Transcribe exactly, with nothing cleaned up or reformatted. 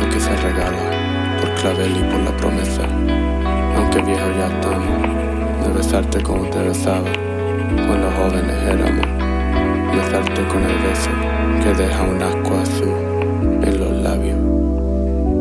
beso que se regala por clavel y por la promesa. Aunque viejo ya estamos, de besarte como te besaba cuando jóvenes éramos. Besarte con el beso que deja un asco azul.